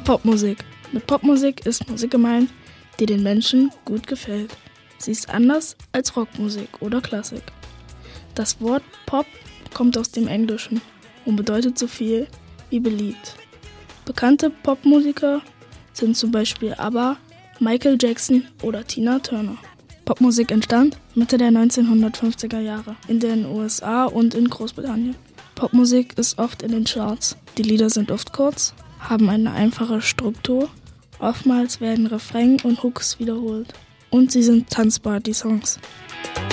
Popmusik. Mit Popmusik ist Musik gemeint, die den Menschen gut gefällt. Sie ist anders als Rockmusik oder Klassik. Das Wort Pop kommt aus dem Englischen und bedeutet so viel wie beliebt. Bekannte Popmusiker sind zum Beispiel ABBA, Michael Jackson oder Tina Turner. Popmusik entstand Mitte der 1950er Jahre in den USA und in Großbritannien. Popmusik ist oft in den Charts. Die Lieder sind oft kurz, haben eine einfache Struktur, oftmals werden Refrain und Hooks wiederholt. Und sie sind tanzbar, die Songs.